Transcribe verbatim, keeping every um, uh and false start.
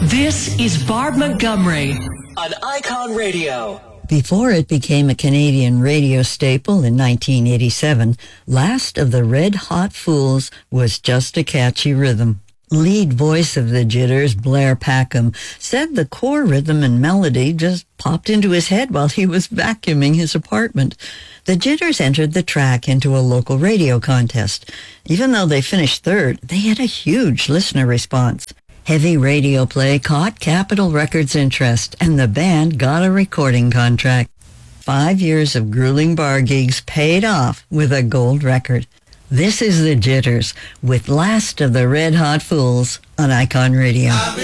This is Barb Montgomery on Icon Radio. Before it became a Canadian radio staple in nineteen eighty-seven, Last of the Red Hot Fools was just a catchy rhythm. Lead voice of the Jitters, Blair Packham, said the core rhythm and melody just popped into his head while he was vacuuming his apartment. The Jitters entered the track into a local radio contest. Even though they finished third, they had a huge listener response. Heavy radio play caught Capitol Records' interest, and the band got a recording contract. Five years of grueling bar gigs paid off with a gold record. This is the Jitters with Last of the Red Hot Fools on Icon Radio.